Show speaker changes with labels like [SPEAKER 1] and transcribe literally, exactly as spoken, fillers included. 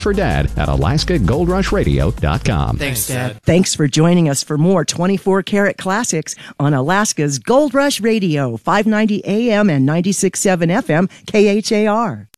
[SPEAKER 1] for Dad at Alaska Gold Rush Radio dot com.
[SPEAKER 2] Thanks, Dad.
[SPEAKER 3] Thanks for joining us for more twenty-four karat classics on Alaska's Gold Rush Radio, five ninety A M and ninety-six point seven F M K H A R.